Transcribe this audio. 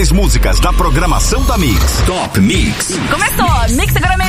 melhores músicas da programação da Mix. Top Mix. Começou, Mix agora